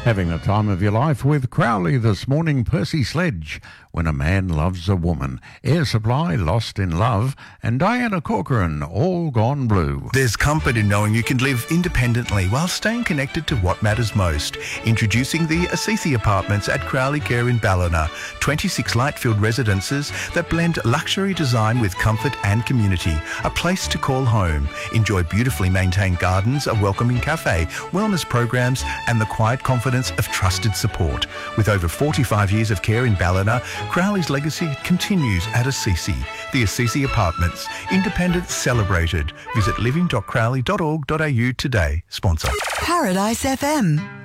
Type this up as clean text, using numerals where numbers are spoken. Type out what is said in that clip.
Having the time of your life with Crowley this morning. Percy Sledge, When a Man Loves a Woman, Air Supply, Lost in Love, and Diana Corcoran, All Gone Blue. There's comfort in knowing you can live independently while staying connected to what matters most. Introducing the Assisi Apartments at Crowley Care in Ballina. 26 light-filled residences that blend luxury design with comfort and community. A place to call home. Enjoy beautifully maintained gardens, a welcoming cafe, wellness programs, and the quiet confidence of trusted support. With over 45 years of care in Ballina, Crowley's legacy continues at Assisi. The Assisi Apartments. Independence celebrated. Visit living.crowley.org.au today. Sponsor. Paradise FM.